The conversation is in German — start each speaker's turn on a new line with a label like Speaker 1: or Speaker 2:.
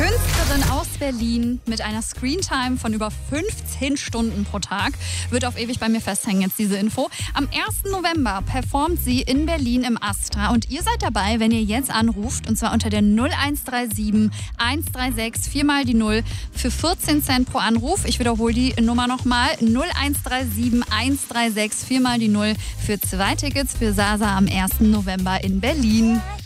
Speaker 1: Künstlerin aus Berlin mit einer Screentime von über 15 Stunden pro Tag. Wird auf ewig bei mir festhängen jetzt diese Info. Am 1. November performt sie in Berlin im Astra. Und ihr seid dabei, wenn ihr jetzt anruft. Und zwar unter der 0137 136 4 mal die 0 für 14 Cent pro Anruf. Ich wiederhole die Nummer nochmal. 0137 136 4 mal die 0 für 2 Tickets für Sasa am 1. November in Berlin.